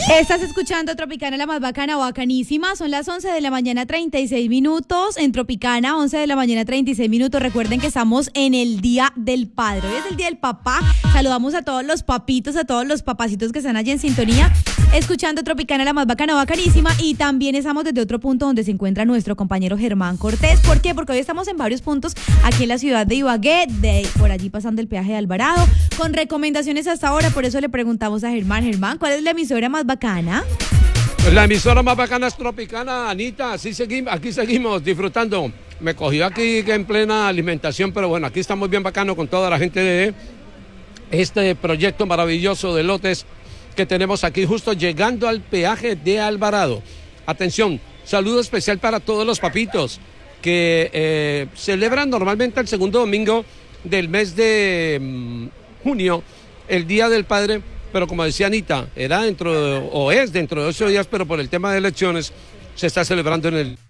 Estás escuchando Tropicana, la más bacana, bacanísima. Son las 11 de la mañana, 36 minutos. En Tropicana, 11 de la mañana, 36 minutos. Recuerden que estamos en el Día del Padre. Hoy es el Día del Papá. Saludamos a todos los papitos, a todos los papacitos que están allí en sintonía, escuchando Tropicana, la más bacana, bacanísima. Y también estamos desde otro punto donde se encuentra nuestro compañero Germán Cortés. ¿Por qué? Porque hoy estamos en varios puntos aquí en la ciudad de Ibagué, por allí pasando el peaje de Alvarado, con recomendaciones hasta ahora. Por eso le preguntamos a Germán, ¿cuál es la emisora más bacana? Pues la emisora más bacana es Tropicana, Anita. Aquí seguimos disfrutando. Me cogió aquí en plena alimentación, pero bueno, aquí estamos bien bacano con toda la gente de este proyecto maravilloso de lotes que tenemos aquí justo llegando al peaje de Alvarado. Atención, saludo especial para todos los papitos que celebran normalmente el segundo domingo del mes de junio, el Día del Padre, pero como decía Anita, es dentro de 8 días, pero por el tema de elecciones se está celebrando en el